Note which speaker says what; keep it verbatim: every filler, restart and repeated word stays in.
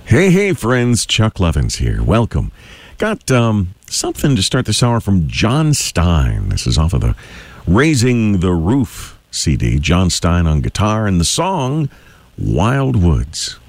Speaker 1: Hey, hey, friends. Chuck Levins here. Welcome. Got um, something to start this hour from John Stein. This is off of the Raising the Roof C D. John Stein on guitar and the song Wild Woods.